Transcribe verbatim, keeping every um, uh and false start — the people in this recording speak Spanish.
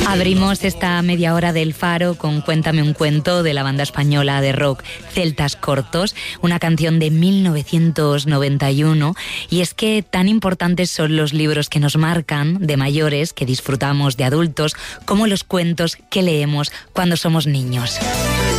Abrimos esta media hora del Faro con Cuéntame un cuento de la banda española de rock Celtas Cortos, una canción de mil novecientos noventa y uno, y es que tan importantes son los libros que nos marcan de mayores, que disfrutamos de adultos, como los cuentos que leemos cuando somos niños.